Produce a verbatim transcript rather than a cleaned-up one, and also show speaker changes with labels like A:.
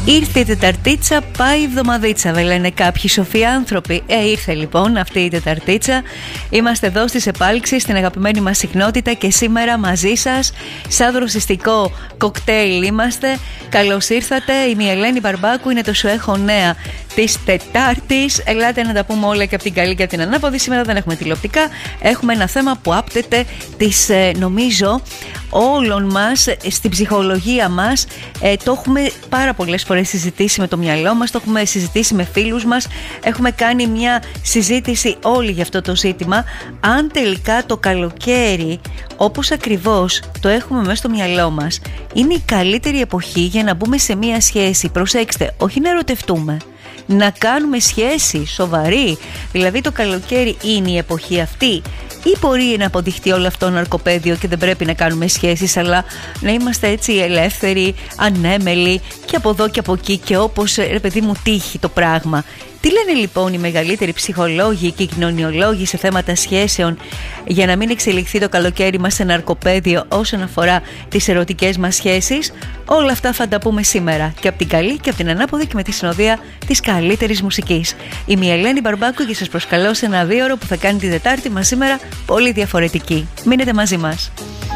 A: Ήρθε η Τεταρτίτσα, πάει η εβδομαδίτσα, δεν λένε κάποιοι σοφοί άνθρωποι. Ε, ήρθε λοιπόν αυτή η Τεταρτίτσα. Είμαστε εδώ στις επάλξεις, στην αγαπημένη μας συχνότητα και σήμερα μαζί σας, σαν δροσιστικό κοκτέιλ είμαστε. Καλώς ήρθατε, είμαι η Ελένη Μπαρμπάκου, είναι το Σου Έχω Νέα της Τετάρτης. Ελάτε να τα πούμε όλα και από την καλή και από την ανάποδη. Σήμερα δεν έχουμε τηλεοπτικά, έχουμε ένα θέμα που άπτεται της, νομίζω, όλων μας, στην ψυχολογία μας. ε, Το έχουμε πάρα πολλές φορές συζητήσει με το μυαλό μας, το έχουμε συζητήσει με φίλους μας, έχουμε κάνει μια συζήτηση όλοι για αυτό το ζήτημα. Αν τελικά το καλοκαίρι, όπως ακριβώς το έχουμε μέσα στο μυαλό μας, είναι η καλύτερη εποχή για να μπούμε σε μια σχέση. Προσέξτε, όχι να ερωτευτούμε, να κάνουμε σχέση σοβαρή. Δηλαδή το καλοκαίρι είναι η εποχή αυτή, ή μπορεί να αποδειχτεί όλο αυτό ναρκοπαίδιο και δεν πρέπει να κάνουμε σχέσεις, αλλά να είμαστε έτσι ελεύθεροι, ανέμελοι και από εδώ και από εκεί και όπως, ρε παιδί μου, τύχει το πράγμα. Τι λένε λοιπόν οι μεγαλύτεροι ψυχολόγοι και οι κοινωνιολόγοι σε θέματα σχέσεων για να μην εξελιχθεί το καλοκαίρι μας σε ναρκοπαίδιο όσον αφορά τις ερωτικές μας σχέσεις? Όλα αυτά θα τα πούμε σήμερα και από την καλή και από την ανάποδη και με τη συνοδεία της καλύτερης μουσικής. Είμαι η Ελένη Μπαρμπάκου και σας προσκαλώ σε ένα δύο ώρο που θα κάνει τη Τετάρτη μας σήμερα πολύ διαφορετική. Μείνετε μαζί μας.